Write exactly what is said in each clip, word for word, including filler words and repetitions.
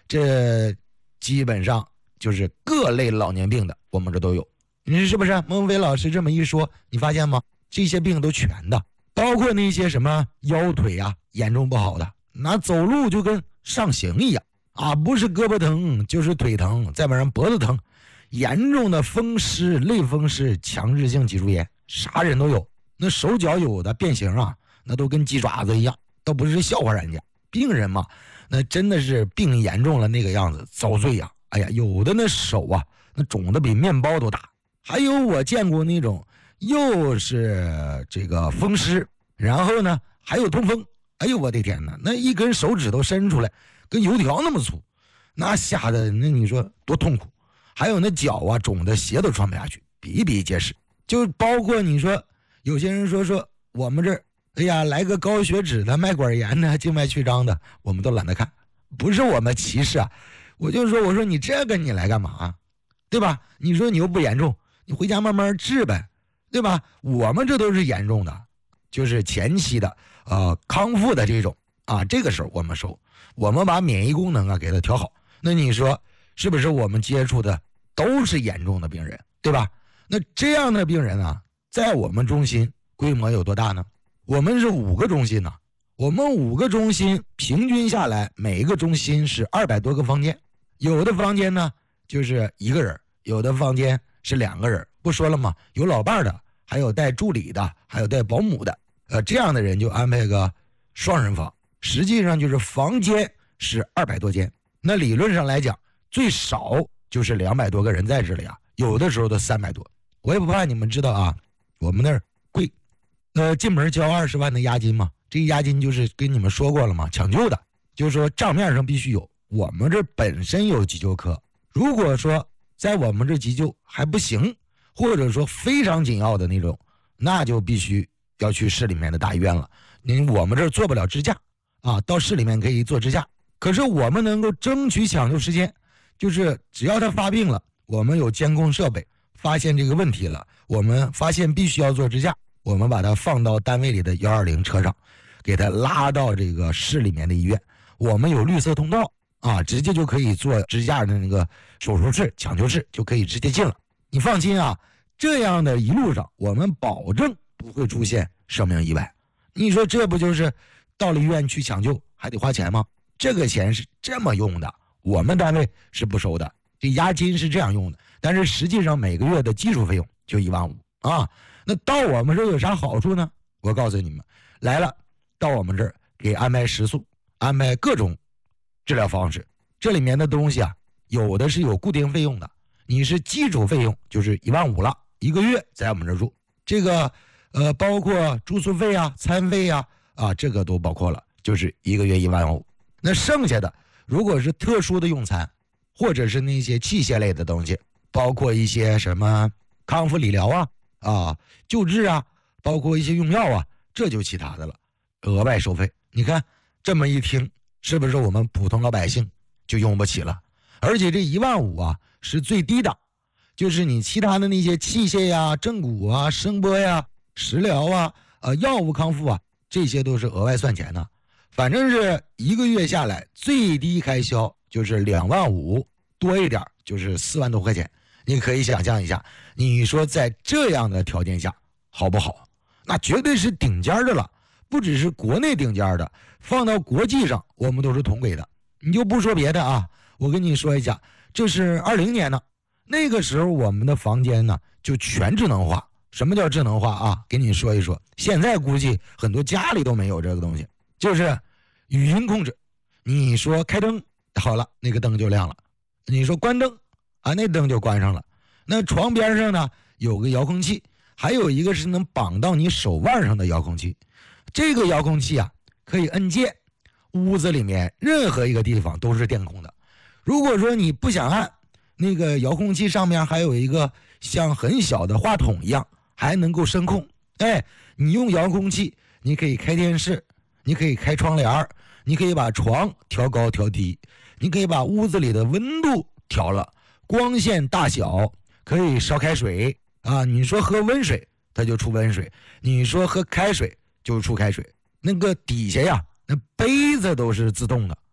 这基本上就是各类老年病的，我们这都有。你是不是？孟非老师这么一说，你发现吗？这些病都全的，包括那些什么腰腿啊严重不好的，那走路就跟上刑一样啊，不是胳膊疼就是腿疼，再不然脖子疼，严重的风湿、类风湿、强直性脊柱炎，啥人都有。那手脚有的变形啊，那都跟鸡爪子一样，都不是笑话人家。病人嘛，那真的是病严重了那个样子，遭罪呀！哎呀，有的那手啊，那肿的比面包都大。还有我见过那种又是这个风湿，然后呢还有痛风，哎呦我的天哪，那一根手指头伸出来跟油条那么粗，那吓得那你说多痛苦。还有那脚啊肿的鞋都穿不下去，比比皆是。就包括你说有些人说说我们这儿哎呀来个高血脂的、脉管炎的、静脉曲张的，我们都懒得看。不是我们歧视啊，我就说我说你这个你来干嘛，对吧？你说你又不严重，你回家慢慢治呗，对吧？我们这都是严重的，就是前期的呃康复的这种啊，这个时候我们收，我们把免疫功能啊给它调好。那你说是不是我们接触的都是严重的病人，对吧？那这样的病人啊，在我们中心规模有多大呢？我们是五个中心呢、啊，我们五个中心平均下来，每一个中心是二百多个房间，有的房间呢就是一个人，有的房间是两个人。不说了吗？有老伴的，还有带助理的，还有带保姆的，呃，这样的人就安排个双人房。实际上就是房间是二百多间，那理论上来讲，最少就是两百多个人在这里啊，有的时候都三百多。我也不怕你们知道啊，我们那儿贵，呃，进门交二十万的押金嘛，这个押金就是跟你们说过了嘛，抢救的，就是说账面上必须有。我们这本身有急救科，如果说在我们这急救还不行，或者说非常紧要的那种，那就必须要去市里面的大医院了。因为我们这儿做不了支架啊，到市里面可以做支架，可是我们能够争取抢救时间，就是只要他发病了，我们有监控设备，发现这个问题了，我们发现必须要做支架，我们把它放到单位里的一二零车上，给他拉到这个市里面的医院，我们有绿色通道啊，直接就可以做支架的那个手术室、抢救室就可以直接进了。你放心啊，这样的一路上我们保证不会出现生命意外。你说这不就是到了医院去抢救还得花钱吗？这个钱是这么用的，我们单位是不收的，这押金是这样用的，但是实际上每个月的基础费用就一万五啊。那到我们这有啥好处呢？我告诉你们，来了到我们这儿给安排食宿，安排各种治疗方式，这里面的东西啊，有的是有固定费用的，你是基础费用就是一万五了，一个月在我们这住，这个呃包括住宿费啊、餐费啊啊，这个都包括了，就是一个月一万五。那剩下的如果是特殊的用餐，或者是那些器械类的东西，包括一些什么康复理疗啊啊救治啊，包括一些用药啊，这就其他的了，额外收费。你看这么一听，是不是我们普通老百姓就用不起了？而且这一万五啊是最低的，就是你其他的那些器械呀、正骨啊、声波呀、食疗啊、呃药物康复啊，这些都是额外算钱的。反正是一个月下来最低开销就是两万五，多一点就是四万多块钱。你可以想象一下，你说在这样的条件下好不好？那绝对是顶尖的了，不只是国内顶尖的，放到国际上我们都是同轨的。你就不说别的啊，我跟你说一下，这是二零年呢，那个时候我们的房间呢就全智能化。什么叫智能化啊？给你说一说，现在估计很多家里都没有这个东西，就是语音控制。你说开灯，好了，那个灯就亮了；你说关灯啊，那灯就关上了。那床边上呢有个遥控器，还有一个是能绑到你手腕上的遥控器。这个遥控器啊可以按键，屋子里面任何一个地方都是电控的。如果说你不想按，那个遥控器上面还有一个像很小的话筒一样，还能够声控。哎，你用遥控器，你可以开电视，你可以开窗帘，你可以把床调高调低，你可以把屋子里的温度调了，光线大小，可以烧开水啊。你说喝温水，它就出温水；你说喝开水，就出开水。那个底下呀，那杯子都是自动的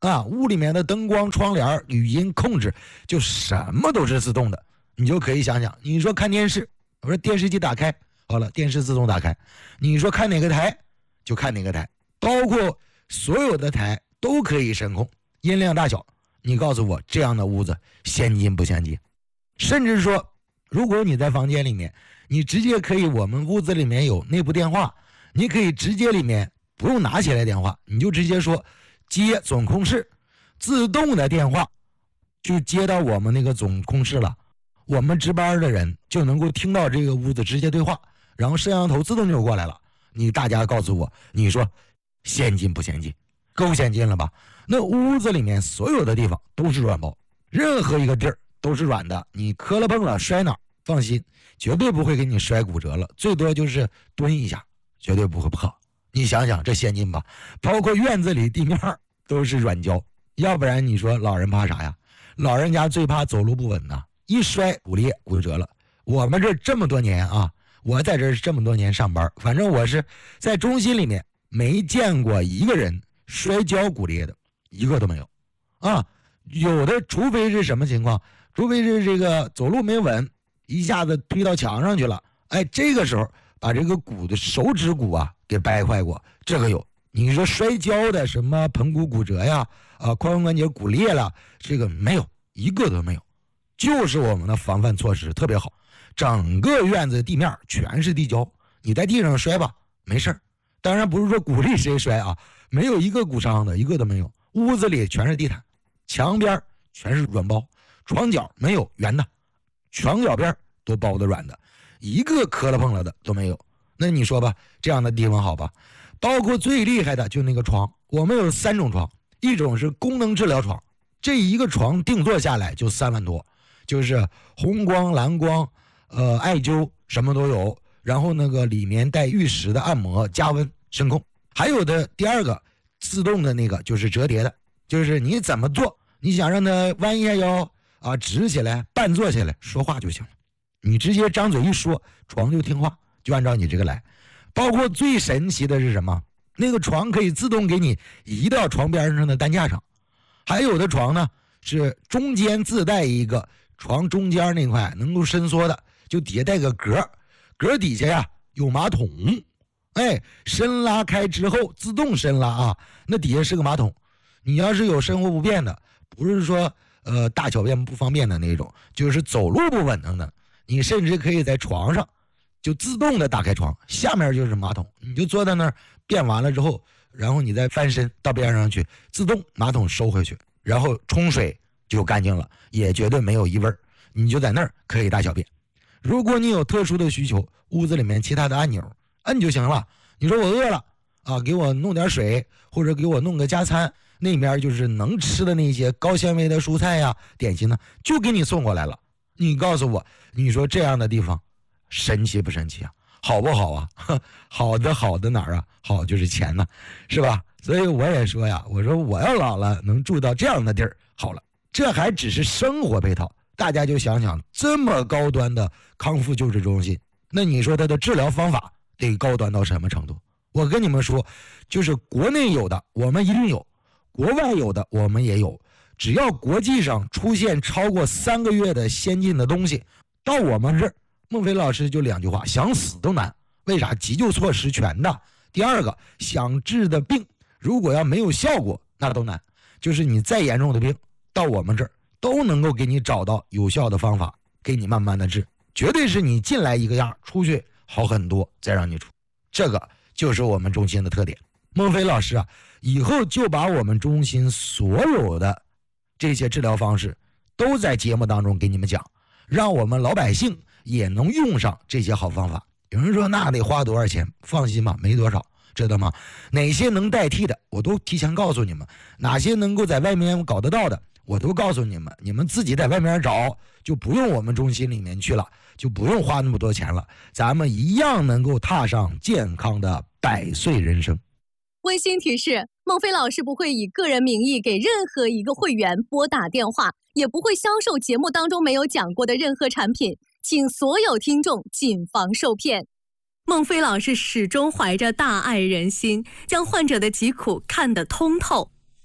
啊，屋里面的灯光、窗帘、语音控制，就什么都是自动的。你就可以想想，你说看电视，我说电视机打开，好了，电视自动打开。你说看哪个台，就看哪个台，包括所有的台都可以声控，音量大小。你告诉我，这样的屋子先进不先进？甚至说，如果你在房间里面，你直接可以，我们屋子里面有内部电话，你可以直接里面不用拿起来电话，你就直接说接总控室，自动的电话就接到我们那个总控室了。我们值班的人就能够听到这个屋子直接对话，然后摄像头自动就过来了。你大家告诉我，你说先进不先进？够先进了吧？那屋子里面所有的地方都是软包，任何一个地儿都是软的，你磕了碰了摔哪儿，放心，绝对不会给你摔骨折了，最多就是蹲一下，绝对不会破。你想想这先进吧？包括院子里地面都是软胶，要不然你说老人怕啥呀？老人家最怕走路不稳呐，一摔骨裂骨折了。我们这这么多年啊，我在这这么多年上班，反正我是在中心里面没见过一个人摔跤骨裂的，一个都没有啊。有的除非是什么情况，除非是这个走路没稳，一下子推到墙上去了，哎，这个时候把这个骨的手指骨啊给掰坏过，这个有。你说摔跤的什么盆骨骨折呀，啊，髋关节骨裂了，这个没有，一个都没有。就是我们的防范措施特别好，整个院子地面全是地胶，你在地上摔吧，没事儿。当然不是说鼓励谁摔啊，没有一个骨伤的，一个都没有。屋子里全是地毯，墙边全是软包，床角没有圆的，床角边都包的软的，一个磕了碰了的都没有。那你说吧，这样的地方好吧？包括最厉害的就那个床，我们有三种床，一种是功能治疗床，这一个床定做下来就三万多，就是红光、蓝光、呃艾灸什么都有，然后那个里面带玉石的按摩、加温、声控。还有的第二个自动的那个就是折叠的，就是你怎么做，你想让它弯一下腰啊，直起来、半坐起来说话就行了，你直接张嘴一说，床就听话，就按照你这个来。包括最神奇的是什么？那个床可以自动给你移到床边上的担架上，还有的床呢是中间自带一个床中间那块能够伸缩的，就底下带个格，格底下呀有马桶，哎，伸拉开之后自动伸拉啊，那底下是个马桶。你要是有生活不便的，不是说呃大小便不方便的那种，就是走路不稳当的，你甚至可以在床上就自动的打开床，下面就是马桶，你就坐在那儿便完了之后，然后你再翻身到边上去，自动马桶收回去，然后冲水就干净了，也绝对没有异味，你就在那儿可以大小便。如果你有特殊的需求，屋子里面其他的按钮摁就行了。你说我饿了啊，给我弄点水，或者给我弄个加餐，那边就是能吃的那些高纤维的蔬菜呀、点心呢，就给你送过来了。你告诉我，你说这样的地方神奇不神奇啊？好不好啊？好的好的哪儿啊？好就是钱呢，是吧？所以我也说呀，我说我要老了能住到这样的地儿好了。这还只是生活配套，大家就想想这么高端的康复救治中心，那你说它的治疗方法得高端到什么程度？我跟你们说，就是国内有的我们一定有，国外有的我们也有，只要国际上出现超过三个月的先进的东西，到我们这儿，孟非老师就两句话，想死都难。为啥？急救措施全的。第二个，想治的病如果要没有效果那都难，就是你再严重的病到我们这儿都能够给你找到有效的方法，给你慢慢的治，绝对是你进来一个样，出去好很多再让你出。这个就是我们中心的特点。孟非老师啊，以后就把我们中心所有的这些治疗方式都在节目当中给你们讲，让我们老百姓也能用上这些好方法。有人说那得花多少钱？放心吧，没多少，知道吗？哪些能代替的我都提前告诉你们，哪些能够在外面搞得到的我都告诉你们，你们自己在外面找，就不用我们中心里面去了，就不用花那么多钱了，咱们一样能够踏上健康的百岁人生。 温馨提示，孟非老师不会以个人名义给任何一个会员拨打电话，也不会销售节目当中没有讲过的任何产品，请所有听众谨防受骗。孟非老师始终怀着大爱人心，将患者的疾苦看得通透。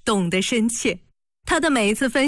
懂得深切。他的每一次分